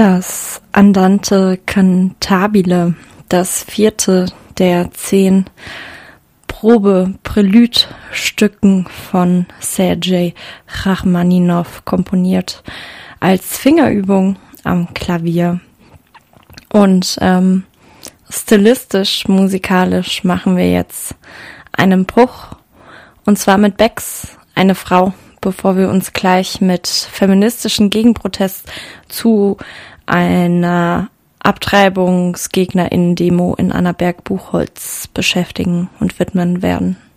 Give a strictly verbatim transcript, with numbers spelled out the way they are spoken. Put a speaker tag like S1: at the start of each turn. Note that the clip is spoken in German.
S1: Das Andante cantabile, das vierte der zehn Probe-Präludstücken von Sergei Rachmaninow, komponiert als Fingerübung am Klavier. Und ähm, stilistisch, musikalisch machen wir jetzt einen Bruch, und zwar mit Becks Eine Frau, bevor wir uns gleich mit feministischen Gegenprotest zu einer Abtreibungsgegnerinnen-Demo in Annaberg-Buchholz beschäftigen und widmen werden.